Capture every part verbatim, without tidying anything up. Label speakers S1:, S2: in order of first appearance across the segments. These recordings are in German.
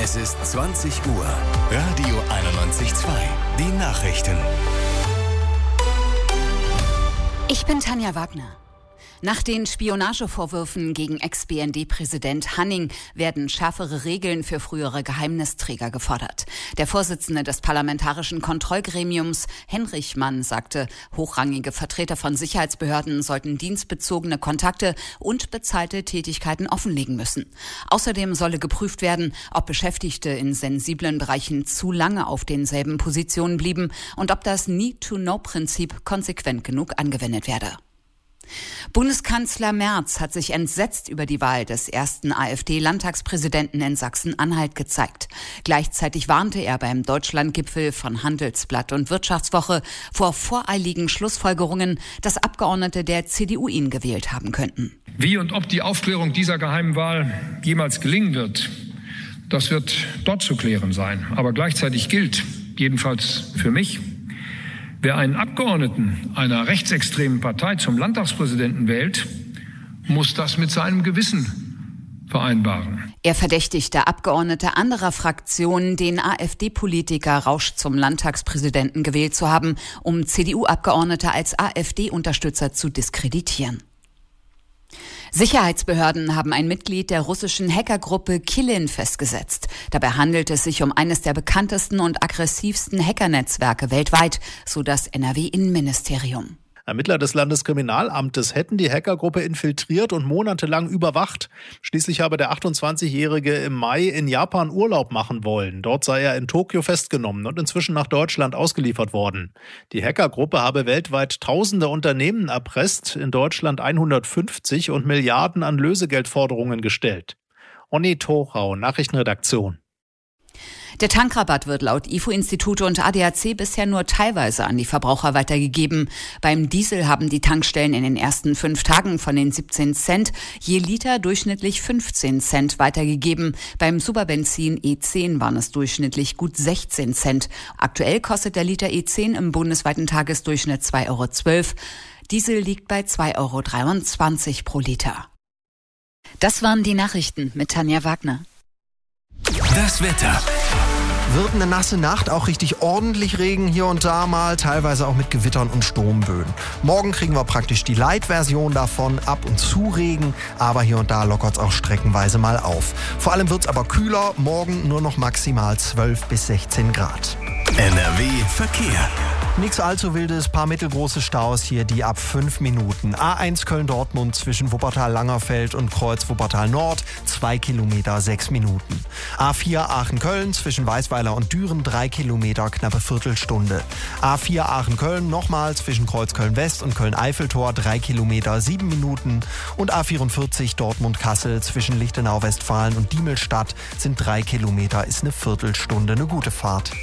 S1: Es ist zwanzig Uhr. Radio einundneunzig Komma zwei. Die Nachrichten.
S2: Ich bin Tanja Wagner. Nach den Spionagevorwürfen gegen Ex-B N D-Präsident Hanning werden schärfere Regeln für frühere Geheimnisträger gefordert. Der Vorsitzende des Parlamentarischen Kontrollgremiums, Henrich Mann, sagte, hochrangige Vertreter von Sicherheitsbehörden sollten dienstbezogene Kontakte und bezahlte Tätigkeiten offenlegen müssen. Außerdem solle geprüft werden, ob Beschäftigte in sensiblen Bereichen zu lange auf denselben Positionen blieben und ob das Need-to-Know-Prinzip konsequent genug angewendet werde. Bundeskanzler Merz hat sich entsetzt über die Wahl des ersten AfD-Landtagspräsidenten in Sachsen-Anhalt gezeigt. Gleichzeitig warnte er beim Deutschlandgipfel von Handelsblatt und Wirtschaftswoche vor voreiligen Schlussfolgerungen, dass Abgeordnete der C D U ihn gewählt haben könnten.
S3: Wie und ob die Aufklärung dieser Geheimwahl jemals gelingen wird, das wird dort zu klären sein. Aber gleichzeitig gilt, jedenfalls für mich, wer einen Abgeordneten einer rechtsextremen Partei zum Landtagspräsidenten wählt, muss das mit seinem Gewissen vereinbaren.
S2: Er verdächtigte Abgeordnete anderer Fraktionen, den AfD-Politiker Rausch zum Landtagspräsidenten gewählt zu haben, um C D U-Abgeordnete als AfD-Unterstützer zu diskreditieren. Sicherheitsbehörden haben ein Mitglied der russischen Hackergruppe Killin festgesetzt. Dabei handelt es sich um eines der bekanntesten und aggressivsten Hackernetzwerke weltweit, so das N R W-Innenministerium.
S4: Ermittler des Landeskriminalamtes hätten die Hackergruppe infiltriert und monatelang überwacht. Schließlich habe der achtundzwanzigjährige im Mai in Japan Urlaub machen wollen. Dort sei er in Tokio festgenommen und inzwischen nach Deutschland ausgeliefert worden. Die Hackergruppe habe weltweit tausende Unternehmen erpresst, in Deutschland hundertfünfzig und Milliarden an Lösegeldforderungen gestellt. Onni Torau, Nachrichtenredaktion.
S2: Der Tankrabatt wird laut I F O-Institute und A D A C bisher nur teilweise an die Verbraucher weitergegeben. Beim Diesel haben die Tankstellen in den ersten fünf Tagen von den siebzehn Cent je Liter durchschnittlich fünfzehn Cent weitergegeben. Beim Superbenzin E zehn waren es durchschnittlich gut sechzehn Cent. Aktuell kostet der Liter E zehn im bundesweiten Tagesdurchschnitt zwei Euro zwölf. Diesel liegt bei zwei Euro dreiundzwanzig pro Liter. Das waren die Nachrichten mit Tanja Wagner.
S1: Das Wetter.
S5: Wird eine nasse Nacht, auch richtig ordentlich Regen hier und da mal, teilweise auch mit Gewittern und Sturmböen. Morgen kriegen wir praktisch die Light-Version davon, ab und zu Regen, aber hier und da lockert es auch streckenweise mal auf. Vor allem wird es aber kühler, morgen nur noch maximal zwölf bis sechzehn Grad.
S1: N R W Verkehr.
S5: Nichts allzu wildes, paar mittelgroße Staus hier, die ab fünf Minuten. A eins Köln-Dortmund zwischen Wuppertal-Langerfeld und Kreuz Wuppertal-Nord, zwei Kilometer, sechs Minuten. A vier Aachen-Köln zwischen Weißweiler und Düren, drei Kilometer, knappe Viertelstunde. A vier Aachen-Köln nochmal zwischen Kreuz Köln-West und Köln-Eiffeltor, drei Kilometer, sieben Minuten. Und A vierundvierzig Dortmund-Kassel zwischen Lichtenau-Westfalen und Diemelstadt sind drei Kilometer, ist eine Viertelstunde, eine gute Fahrt.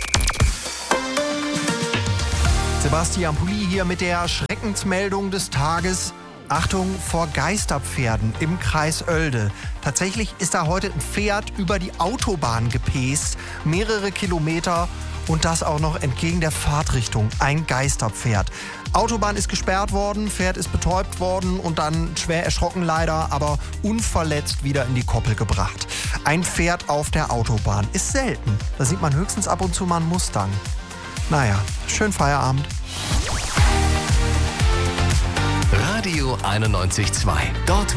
S5: Sebastian Pulli hier mit der Schreckensmeldung des Tages. Achtung vor Geisterpferden im Kreis Oelde. Tatsächlich ist da heute ein Pferd über die Autobahn gepäst, mehrere Kilometer und das auch noch entgegen der Fahrtrichtung. Ein Geisterpferd. Autobahn ist gesperrt worden, Pferd ist betäubt worden und dann schwer erschrocken leider, aber unverletzt wieder in die Koppel gebracht. Ein Pferd auf der Autobahn ist selten. Da sieht man höchstens ab und zu mal einen Mustang. Naja, schönen Feierabend.
S1: Radio einundneunzig Komma zwei. Dort